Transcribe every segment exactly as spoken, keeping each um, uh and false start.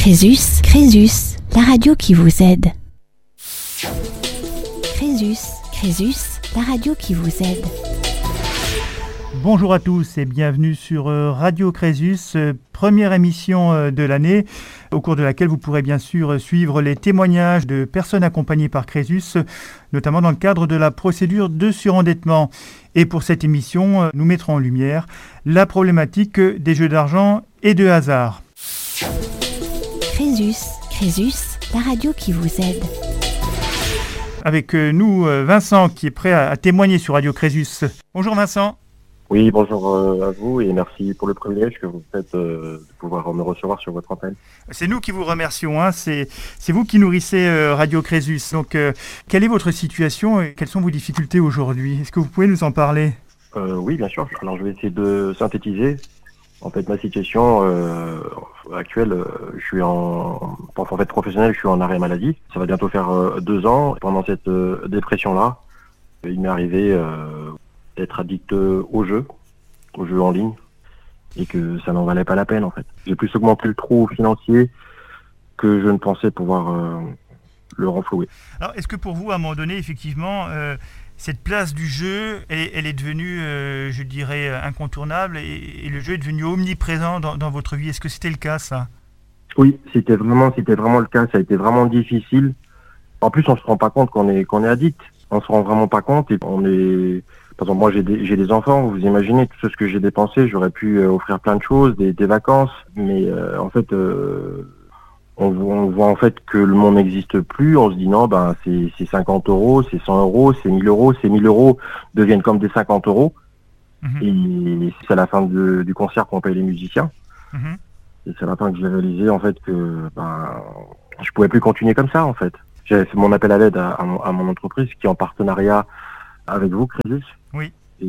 Crésus, Crésus, la radio qui vous aide. Crésus, Crésus, la radio qui vous aide. Bonjour à tous et bienvenue sur Radio Crésus, première émission de l'année, au cours de laquelle vous pourrez bien sûr suivre les témoignages de personnes accompagnées par Crésus, notamment dans le cadre de la procédure de surendettement. Et pour cette émission, nous mettrons en lumière la problématique des jeux d'argent et de hasard. Crésus, Crésus, la radio qui vous aide. Avec nous, Vincent, qui est prêt à témoigner sur Radio Crésus. Bonjour Vincent. Oui, bonjour euh, à vous et merci pour le privilège que vous faites euh, de pouvoir me recevoir sur votre antenne. C'est nous qui vous remercions, hein. c'est, c'est vous qui nourrissez euh, Radio Crésus. Donc, euh, quelle est votre situation et quelles sont vos difficultés aujourd'hui ? Est-ce que vous pouvez nous en parler ? euh, Oui, bien sûr. Alors, je vais essayer de synthétiser. En fait, ma situation euh, actuelle, euh, je suis en, en fait professionnel, je suis en arrêt maladie. Ça va bientôt faire euh, deux ans. Pendant cette euh, dépression-là, il m'est arrivé euh, d'être addict aux jeux, aux jeux en ligne, et que ça n'en valait pas la peine en fait. J'ai plus augmenté le trou financier que je ne pensais pouvoir euh, le renflouer. Alors est-ce que pour vous, à un moment donné, effectivement, euh, cette place du jeu, elle, elle est devenue, euh, je dirais, incontournable, et, et le jeu est devenu omniprésent dans, dans votre vie ? Est-ce que c'était le cas, ça ? Oui, c'était vraiment, c'était vraiment le cas. Ça a été vraiment difficile. En plus, on se rend pas compte qu'on est, qu'on est addict. On se rend vraiment pas compte et on est... Par exemple, moi, j'ai des, j'ai des enfants, vous imaginez tout ce que j'ai dépensé, j'aurais pu euh, offrir plein de choses, des, des vacances, mais euh, en fait, euh, on, on voit en fait que le monde n'existe plus, on se dit non, ben c'est, c'est cinquante euros, c'est cent euros, c'est mille euros, ces mille euros deviennent comme des cinquante euros, mmh. et c'est à la fin de, du concert qu'on paye les musiciens, mmh. et c'est à la fin que j'ai réalisé en fait que ben je pouvais plus continuer comme ça en fait. J'avais fait mon appel à l'aide à, à, mon, à mon entreprise qui est en partenariat avec vous, Crésus. Oui.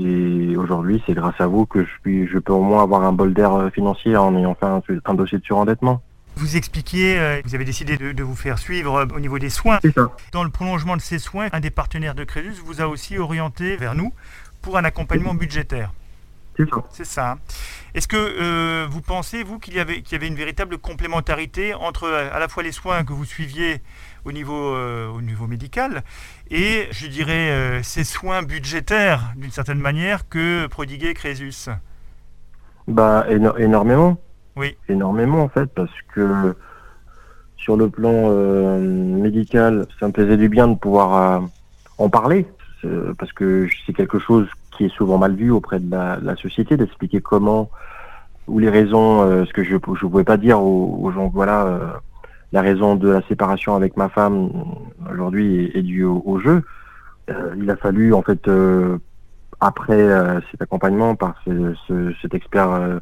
Et aujourd'hui, c'est grâce à vous que je, puis, je peux au moins avoir un bol d'air financier en ayant fait un, un dossier de surendettement. Vous expliquiez, euh, vous avez décidé de, de vous faire suivre euh, au niveau des soins. C'est ça. Dans le prolongement de ces soins, un des partenaires de Crésus vous a aussi orienté vers nous pour un accompagnement budgétaire. C'est ça. C'est ça. Est-ce que euh, vous pensez, vous, qu'il y avait, qu'il y avait une véritable complémentarité entre à la fois les soins que vous suiviez au niveau, euh, au niveau médical et, je dirais, euh, ces soins budgétaires, d'une certaine manière, que prodiguait Crésus ? Bah, éno- énormément. Oui. Énormément, en fait, parce que sur le plan euh, médical, ça me faisait du bien de pouvoir euh, en parler, c'est, parce que c'est quelque chose qui est souvent mal vu auprès de la, la société, d'expliquer comment ou les raisons, euh, ce que je ne pouvais pas dire aux, aux gens, voilà, euh, la raison de la séparation avec ma femme aujourd'hui est, est due au, au jeu. Euh, il a fallu, en fait, euh, après euh, cet accompagnement par ce, ce, cet expert euh,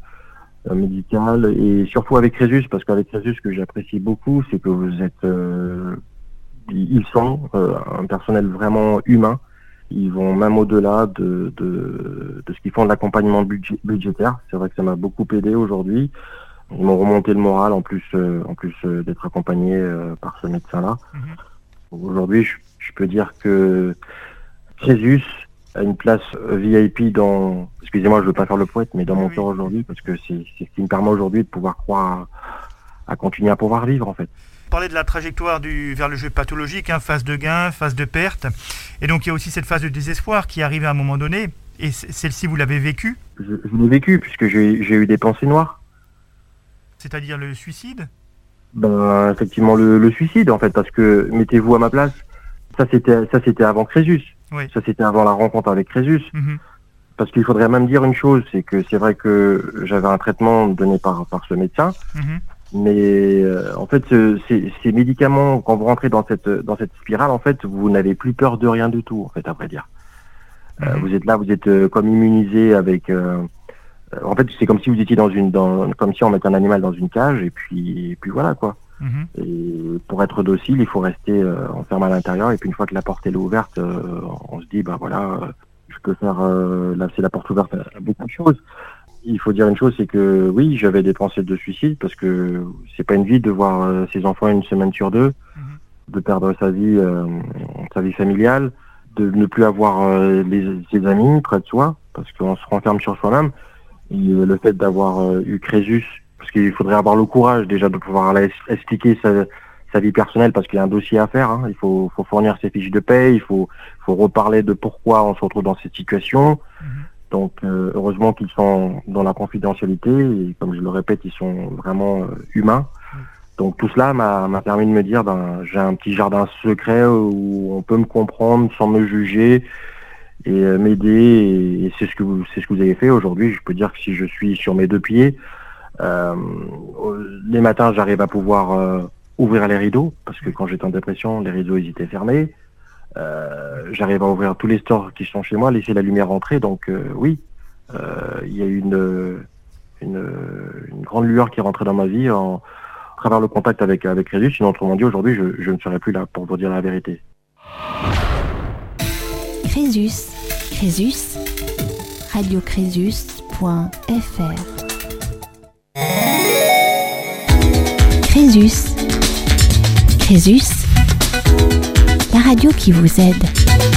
médical et surtout avec Crésus, parce qu'avec Crésus, ce que j'apprécie beaucoup, c'est que vous êtes, euh, ils sont euh, un personnel vraiment humain. Ils vont même au-delà de, de, de ce qu'ils font de l'accompagnement budgé, budgétaire. C'est vrai que ça m'a beaucoup aidé aujourd'hui. Ils m'ont remonté le moral en plus, euh, en plus euh, d'être accompagné euh, par ce médecin-là. Mmh. Aujourd'hui, je, je peux dire que Crésus a une place V I P dans, excusez-moi, je veux pas faire le poète, mais dans mon oui. cœur aujourd'hui, parce que c'est, c'est ce qui me permet aujourd'hui de pouvoir croire à, à continuer à pouvoir vivre en fait. Vous parlez de la trajectoire du, vers le jeu pathologique, hein, phase de gain, phase de perte. Et donc il y a aussi cette phase de désespoir qui arrive à un moment donné. Et celle-ci, vous l'avez vécue ? Je, je l'ai vécue puisque j'ai, j'ai eu des pensées noires. C'est-à-dire le suicide ? Ben effectivement le, le suicide en fait, parce que mettez-vous à ma place. Ça c'était ça c'était avant Crésus. Oui. Ça c'était avant la rencontre avec Crésus. Mm-hmm. Parce qu'il faudrait même dire une chose, c'est que c'est vrai que j'avais un traitement donné par par ce médecin. Mm-hmm. Mais euh, en fait, ce, ces, ces médicaments, quand vous rentrez dans cette dans cette spirale, en fait, vous n'avez plus peur de rien du tout, en fait, à vrai dire. Mm-hmm. Euh, vous êtes là, vous êtes euh, comme immunisé avec. Euh, euh, en fait, c'est comme si vous étiez dans une, dans, comme si on mettait un animal dans une cage, et puis, et puis voilà quoi. Mm-hmm. Et pour être docile, il faut rester euh, enfermé à l'intérieur, et puis une fois que la porte est ouverte, euh, on se dit, bah voilà, euh, je peux faire, euh, là, c'est la porte ouverte à, à beaucoup de choses. Il faut dire une chose, c'est que oui, j'avais des pensées de suicide parce que c'est pas une vie de voir euh, ses enfants une semaine sur deux, mmh. de perdre sa vie, euh, sa vie familiale, de ne plus avoir euh, les, ses amis près de soi parce qu'on se renferme sur soi-même. Et euh, le fait d'avoir euh, eu Crésus, parce qu'il faudrait avoir le courage déjà de pouvoir aller expliquer sa, sa vie personnelle, parce qu'il y a un dossier à faire. Hein. Il faut, faut fournir ses fiches de paie, il faut, faut reparler de pourquoi on se retrouve dans cette situation. Mmh. Donc euh, heureusement qu'ils sont dans la confidentialité et comme je le répète, ils sont vraiment euh, humains. Mmh. Donc tout cela m'a, m'a permis de me dire, ben j'ai un petit jardin secret où on peut me comprendre sans me juger et euh, m'aider. Et, et c'est ce que vous, c'est ce que vous avez fait aujourd'hui. Je peux dire que si je suis sur mes deux pieds, euh, les matins j'arrive à pouvoir euh, ouvrir les rideaux, parce que quand j'étais en dépression, les rideaux ils étaient fermés. Euh, j'arrive à ouvrir tous les stores qui sont chez moi, laisser la lumière entrer. Donc euh, oui, il euh, y a une, une, une grande lueur qui est rentrée dans ma vie en, à travers le contact avec, avec Crésus. Sinon, autrement dit, aujourd'hui, je, je ne serais plus là pour vous dire la vérité. Crésus, Crésus, radio crésus point f r. Crésus, Crésus, la radio qui vous aide.